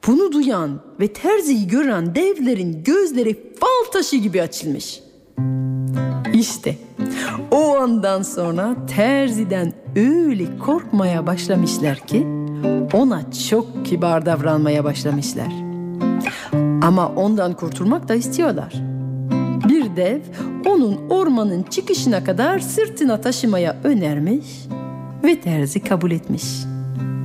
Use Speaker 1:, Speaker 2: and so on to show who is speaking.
Speaker 1: Bunu duyan ve terziyi gören devlerin gözleri fal taşı gibi açılmış. İşte o andan sonra terziden öyle korkmaya başlamışlar ki ona çok kibar davranmaya başlamışlar. Ama ondan kurtulmak da istiyorlar. Bir dev onun ormanın çıkışına kadar sırtına taşımaya önermiş ve terzi kabul etmiş.